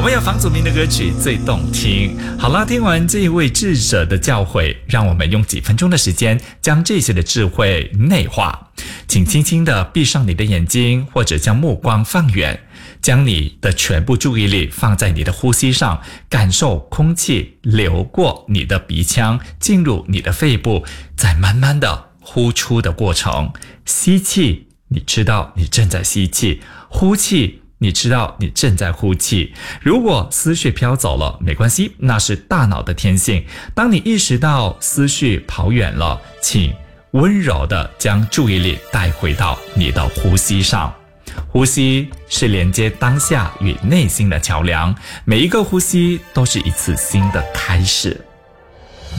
我们有房祖名的歌曲最动听。好了，听完这一位智者的教诲，让我们用几分钟的时间将这些的智慧内化。请轻轻地闭上你的眼睛，或者将目光放远，将你的全部注意力放在你的呼吸上，感受空气流过你的鼻腔，进入你的肺部，再慢慢的呼出的过程。吸气，你知道你正在吸气；呼气，你知道你正在呼气。如果思绪飘走了，没关系，那是大脑的天性。当你意识到思绪跑远了，请温柔地将注意力带回到你的呼吸上。呼吸是连接当下与内心的桥梁，每一个呼吸都是一次新的开始。